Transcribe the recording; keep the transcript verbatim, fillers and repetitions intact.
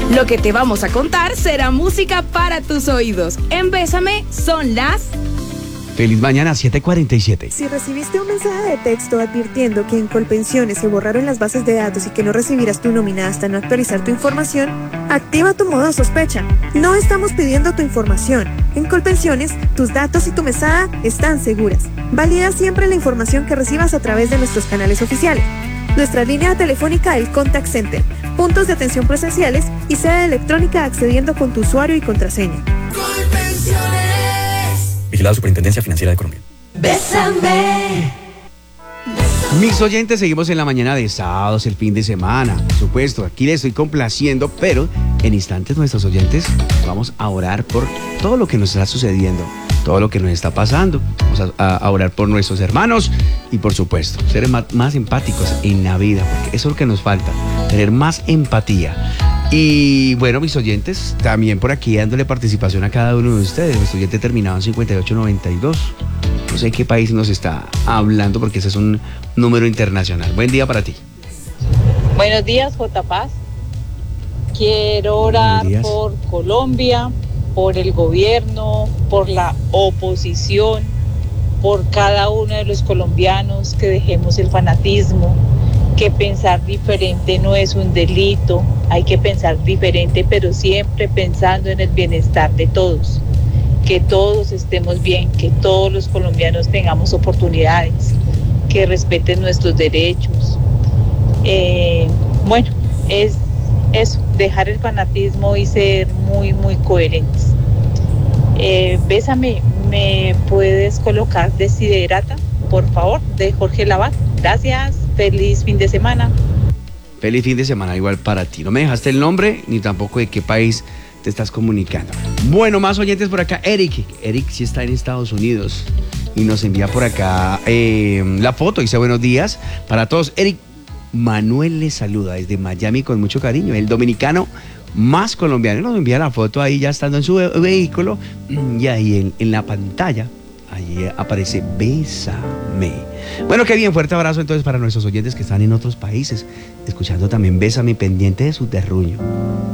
Lo que te vamos a contar será música para tus oídos. En Bésame son las... Feliz mañana, siete cuarenta y siete. Si recibiste un mensaje de texto advirtiendo que en Colpensiones se borraron las bases de datos y que no recibirás tu nómina hasta no actualizar tu información, activa tu modo sospecha. No estamos pidiendo tu información. En Colpensiones, tus datos y tu mesada están seguras. Valida siempre la información que recibas a través de nuestros canales oficiales. Nuestra línea telefónica, el Contact Center, puntos de atención presenciales y sede electrónica accediendo con tu usuario y contraseña. Colpensiones. Vigilado Superintendencia Financiera de Colombia. Bésame. Mis oyentes, seguimos en la mañana de sábados, el fin de semana. Por supuesto, aquí les estoy complaciendo, pero en instantes nuestros oyentes vamos a orar por todo lo que nos está sucediendo, todo lo que nos está pasando. Vamos a, a orar por nuestros hermanos y, por supuesto, ser más, más empáticos en la vida, porque eso es lo que nos falta, tener más empatía. Y bueno, mis oyentes, también por aquí dándole participación a cada uno de ustedes. Nuestro oyente terminado en cincuenta y ocho noventa y dos. No sé en qué país nos está hablando porque ese es un número internacional. Buen día para ti. Buenos días, J. Paz. Quiero orar por Colombia, por el gobierno, por la oposición, por cada uno de los colombianos, que dejemos el fanatismo, que pensar diferente no es un delito, hay que pensar diferente, pero siempre pensando en el bienestar de todos, que todos estemos bien, que todos los colombianos tengamos oportunidades, que respeten nuestros derechos. Eh, bueno, es eso, dejar el fanatismo y ser muy, muy coherentes. Eh, Bésame, ¿me puedes colocar Desiderata, por favor, de Jorge Lavat? Gracias, feliz fin de semana. Feliz fin de semana igual para ti. No me dejaste el nombre ni tampoco de qué país te estás comunicando. Bueno, más oyentes por acá. Eric, Eric sí está en Estados Unidos y nos envía por acá eh, la foto. Dice buenos días para todos. Eric, Manuel les saluda desde Miami con mucho cariño. El dominicano más colombiano nos envía la foto ahí ya estando en su ve- vehículo y ahí en, en la pantalla allí aparece Bésame. Bueno, qué bien, fuerte abrazo entonces para nuestros oyentes que están en otros países escuchando también Bésame, pendiente de su terruño.